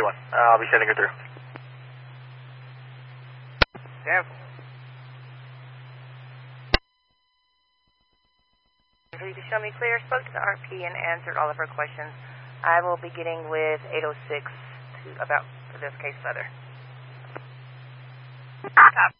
10-1. I'll be sending her through. 10-4. Please show me clear. Spoke to the RP and answered all of her questions. I will be getting with 806 about this case further. Stop.